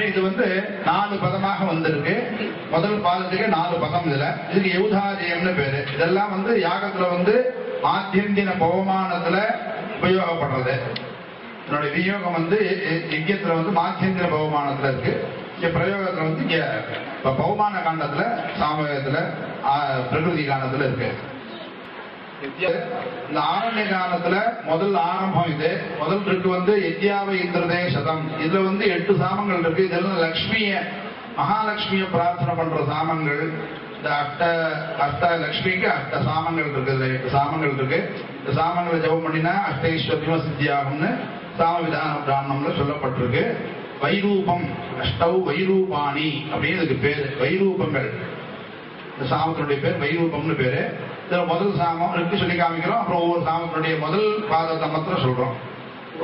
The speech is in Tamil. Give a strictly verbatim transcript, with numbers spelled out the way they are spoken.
இது வந்து நாலு பதமாக வந்திருக்கு. முதல் பாதத்துக்கு நாலு பதம். இதுல இதுக்கு யௌதாரியம்னு பேரு. இதெல்லாம் வந்து யாகத்துல வந்து ஆத்தியந்தின பவமானத்துல உபயோகப்படுறது. என்னுடைய விநியோகம் வந்து யஜ்யத்துல வந்து மாத்தியந்திர பவமானத்துல இருக்கு. இங்க பிரயோகத்துல வந்து இங்க பவமான காண்டத்துல, சாமவேகத்துல, பிரகிருதி காண்டத்துல இருக்கு. இந்த ஆரண்ய காலத்துல முதல் ஆரம்பம் இது. முதல் இருக்கு வந்து யஜ்யாவை இந்திரதே சதம். இதுல வந்து எட்டு சாமங்கள் இருக்கு. இதெல்லாம் லக்ஷ்மிய மகாலட்சுமிய பிரார்த்தனை பண்ற சாமங்கள். இந்த அஷ்ட அஷ்ட லட்சுமிக்கு அஷ்ட சாமங்கள் இருக்கு. இதுல எட்டு சாமங்கள் இருக்கு. இந்த சாமங்களை ஜபம் பண்ணினா அஷ்டைஸ்வரியம சித்தியாகும்னு சாம விதான பிராமணம்ல சொல்லப்பட்டிருக்கு. வைரூபம் அஷ்டௌ வைரூபாணி அப்படின்னு இதுக்கு பேரு. வைரூபங்கள் இந்த சாமத்தினுடைய பேர் வைரூபம்னு பேரு. இதுல முதல் சாமம் இருக்கு சொல்லி காமிக்கிறோம். அப்புறம் ஒவ்வொரு சாமத்தினுடைய முதல் பாதத்தை மாத்திரம் சொல்றோம்.